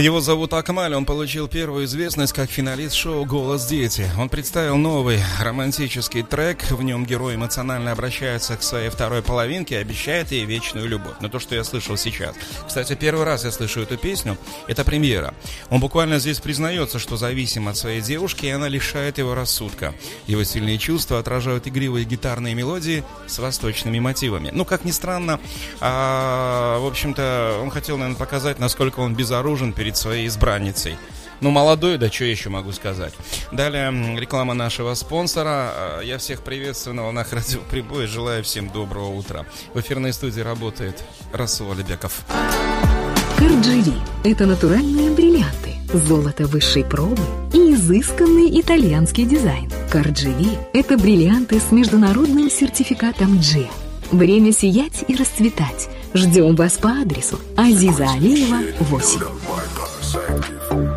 Его зовут Акмаль, он получил первую известность как финалист шоу «Голос дети». Он представил новый романтический трек, в нем герой эмоционально обращается к своей второй половинке и обещает ей вечную любовь. Но то, что я слышал сейчас. Кстати, первый раз я слышу эту песню, это премьера. Он буквально здесь признается, что зависим от своей девушки, и она лишает его рассудка. Его сильные чувства отражают игривые гитарные мелодии с восточными мотивами. Ну, как ни странно, в общем-то, он хотел, наверное, показать, насколько он безоружен перед своей избранницей. Ну, молодой, да что еще могу сказать. Далее реклама нашего спонсора. Я всех приветствую на волнах радиоприбоя. Желаю всем доброго утра. В эфирной студии работает Расул Алибеков. Кардживи – это натуральные бриллианты, золото высшей пробы и изысканный итальянский дизайн. Кардживи – это бриллианты с международным сертификатом G. Время сиять и расцветать. Ждем вас по адресу Азиза Алиева, 8.